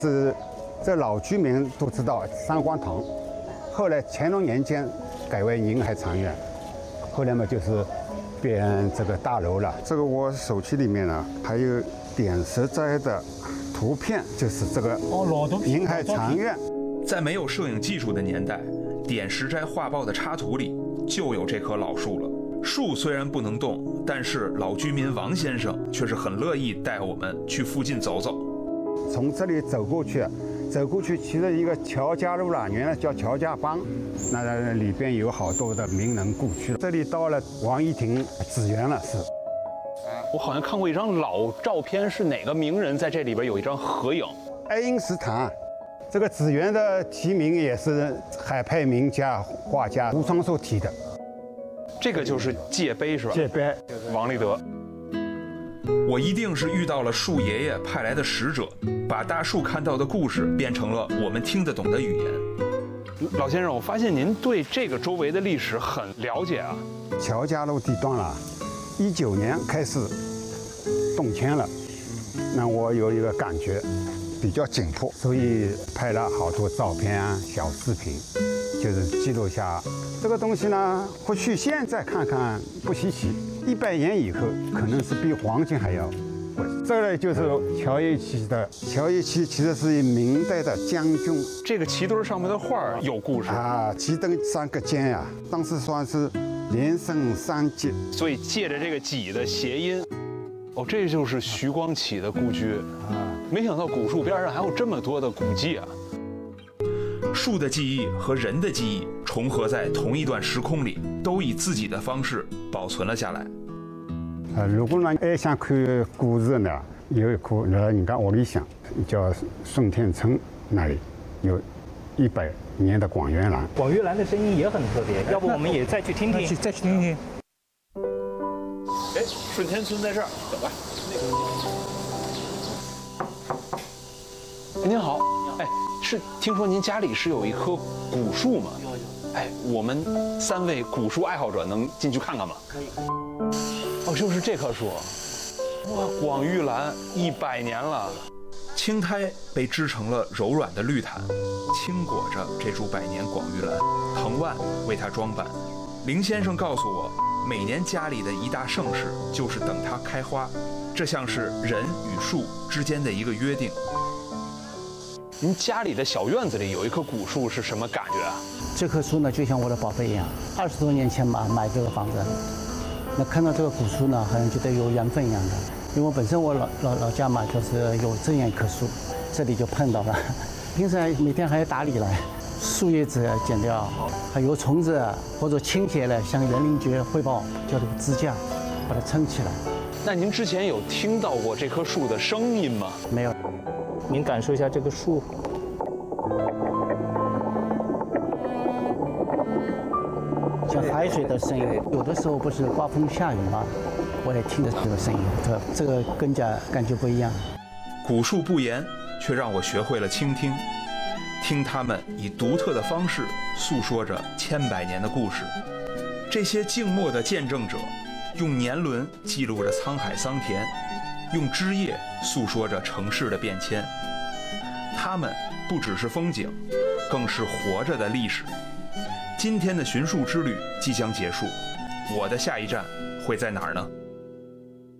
是这老居民都知道三光堂，后来乾隆年间改为宁海禅院，后来嘛就是变这个大楼了。这个我手机里面呢还有点石斋的图片，就是这个宁海禅院。 在没有摄影技术的年代，点石斋画报的插图里就有这棵老树了。树虽然不能动，但是老居民王先生却是很乐意带我们去附近走走。 从这里走过去其实一个乔家路了，原来叫乔家浜，那里边有好多的名人故居。这里到了王一亭紫园了，是。 我好像看过一张老照片，是哪个名人在这里边有一张合影？ 爱因斯坦。这个紫园的题名也是海派名家画家吴双寿题的。 这个就是界碑是吧？ 界碑， 王立德。 我一定是遇到了树爷爷派来的使者，把大树看到的故事变成了我们听得懂的语言。 老先生，我发现您对这个周围的历史很了解啊。 乔家路地段了，19年开始动迁了，那我有一个感觉比较紧迫，所以拍了好多照片啊、小视频，就是记录下这个东西呢。或许现在看看不稀奇，100年以后可能是比黄金还要贵。这个就是乔叶旗的，乔叶旗其实是明代的将军。 这个旗墩上面的画有故事啊，旗灯3个尖呀，当时算是连升3级， 所以借着这个几的谐音。哦，这就是徐光启的故居啊！没想到古树边上还有这么多的古迹啊！ 树的记忆和人的记忆重合在同一段时空里，都以自己的方式保存了下来。 如果呢还想看故事呢，有一棵人家屋里向叫顺天村那里有100年的广元兰。 广元兰的声音也很特别，要不我们也再去听听？ 再去听听。 哎，顺天村在这儿，走吧。您好，哎，是听说您家里是有一棵古树吗？有。哎，我们3位古树爱好者能进去看看吗？可以。哦，就是这棵树。哇，广玉兰100年了。 青苔被织成了柔软的绿毯，轻裹着这株百年广玉兰，藤蔓为它装扮。林先生告诉我，每年家里的一大盛事就是等它开花，这像是人与树之间的一个约定。 您家里的小院子里有一棵古树是什么感觉啊？ 这棵树呢，就像我的宝贝一样。20多年前嘛，买这个房子，那看到这个古树呢，好像觉得有缘分一样的。因为我本身我老家嘛，就是有这样一棵树，这里就碰到了。平时每天还要打理了，树叶子剪掉，还有虫子或者倾斜了，向园林局汇报，叫这个支架，把它撑起来。 那您之前有听到过这棵树的声音吗？ 没有。 您感受一下这个树， 像海水的声音。有的时候不是刮风下雨吗？我也听着这个声音，这个更加感觉不一样。 古树不言，却让我学会了倾听，听他们以独特的方式诉说着千百年的故事。这些静默的见证者，用年轮记录着沧海桑田，用枝叶诉说着城市的变迁。他们不只是风景，更是活着的历史。今天的寻树之旅即将结束，我的下一站会在哪儿呢？